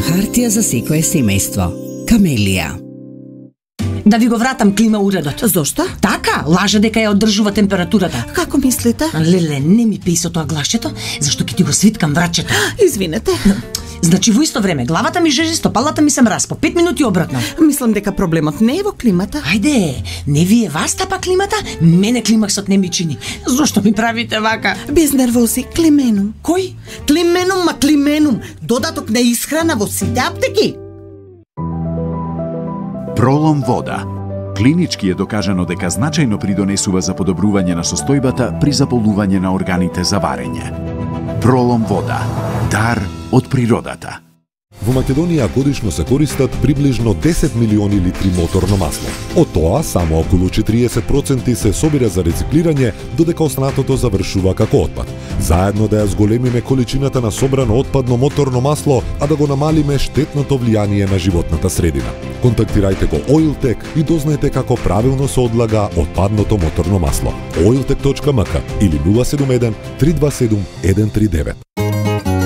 Хартија за секое семејство. Камелија. Да ви го вратам клима уредот. Зошто? Така, лаже дека ја одржува температурата. Како мислите? Леле, не ми пеј со тоа глашчето, зашто ќе ти го свиткам врачето. Извинете. Значи во исто време главата ми жежи, стопалата ми се мраз, по 5 минути обратно. Мислам дека проблемот не е во климата. Ајде, не вие вас тапа климата, мене климаксот не ми чини. Зошто ми правите вака? Без нервози, клименум. Кој? Клименум, додаток на исхрана во сите аптеки. Пролом вода. Клинички е докажано дека значајно придонесува за подобрување на состојбата при заболување на органите за варење. Пролом вода. Дар од природата. Во Македонија годишно се користат приближно 10 милиони литри моторно масло. Од тоа, само околу 40% се собира за рециклирање, додека останатото завршува како отпад. Заедно да ја зголемиме количината на собрано отпадно моторно масло, а да го намалиме штетното влијание на животната средина. Контактирајте го Oiltech и дознаете како правилно се одлага отпадното моторно масло. oiltech.mk или 071 327 139.